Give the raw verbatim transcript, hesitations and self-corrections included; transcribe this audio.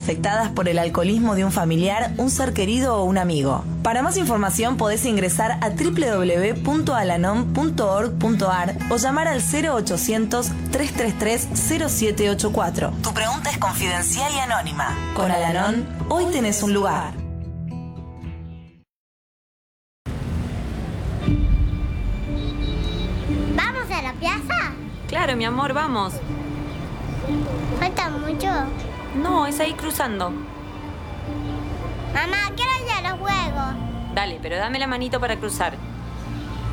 afectadas por el alcoholismo de un familiar, un ser querido o un amigo. Para más información podés ingresar a doble u doble u doble u punto alanon punto org punto a r o llamar al cero ochocientos, tres tres tres, cero siete ocho cuatro. Tu pregunta es confidencial y anónima. Con Alanon, hoy tenés un lugar. ¿Vamos a la plaza? Claro, mi amor, vamos. ¿Falta mucho? No, es ahí cruzando. Mamá, quiero ir a los juegos. Dale, pero dame la manito para cruzar.